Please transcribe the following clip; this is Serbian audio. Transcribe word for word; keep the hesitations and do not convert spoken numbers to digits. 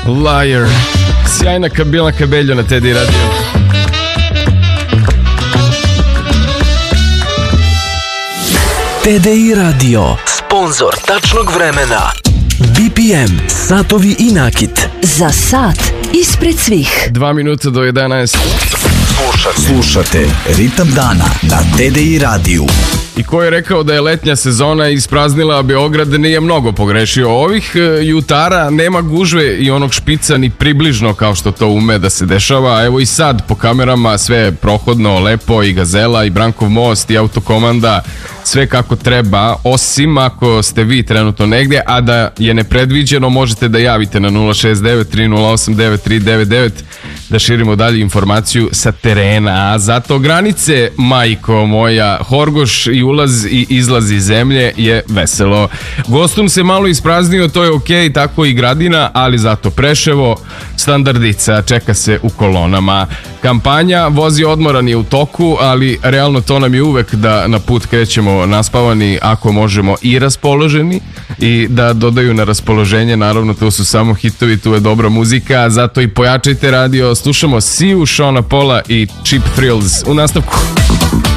Liar. Sjajna Camila Cabello na Teddy Radio. Teddy Radio, sponzor tačnog vremena. B P M, satovi i nakit. Za sat ispred svih. Dva minuta do jedanaest. Slušate, slušate Ritam dana na Teddy Radio. I ko je rekao da je letnja sezona ispraznila Beograd, nije mnogo pogrešio. Ovih jutara nema gužve i onog špica ni približno kao što to ume da se dešava. Evo i sad po kamerama sve je prohodno, lepo, i Gazela i Brankov most i autokomanda, sve kako treba, osim ako ste vi trenutno negdje, a da je nepredviđeno, možete da javite na nula šest devet tri nula osam devet tri devet devet da širimo dalje informaciju sa terena. A zato granice, majko moja, Horgoš i ulaz i izlaz iz zemlje je veselo. Gostum se malo ispraznio, to je okej, tako i Gradina, ali zato Preševo, standardica, čeka se u kolonama. Kampanja Vozi odmoran je u toku, ali realno to nam je uvek da na put krećemo naspavani, ako možemo i raspoloženi, i da dodaju na raspoloženje, naravno to su samo hitovi, tu je dobra muzika, zato i pojačajte radio. Slušamo Siu, Šona Pola i Cheap Thrills u nastavku.